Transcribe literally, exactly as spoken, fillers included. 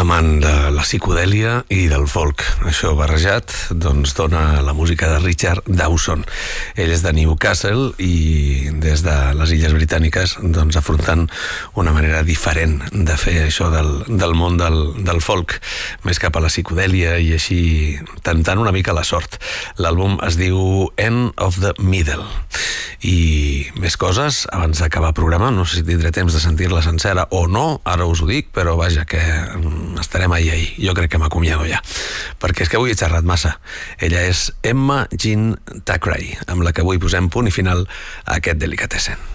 amant de la psicodèlia i del folk. Això barrejat doncs dona la música de Richard Dawson. Ell és de Newcastle i des de les Illes Britàniques doncs afrontant una manera diferent de fer això del, del món del, del folk, més cap a la psicodèlia i així tentant una mica la sort. L'àlbum es diu End of the Middle. I més coses abans d'acabar el programa, no sé si tindré temps de sentir-la sencera o no, ara us ho dic, però vaja que estarem ahir ahir, jo crec que m'acomiado ja, perquè és que avui he xerrat massa. Ella és Emma Jean Thackeray, amb la que avui posem punt i final a aquest Delicatessen.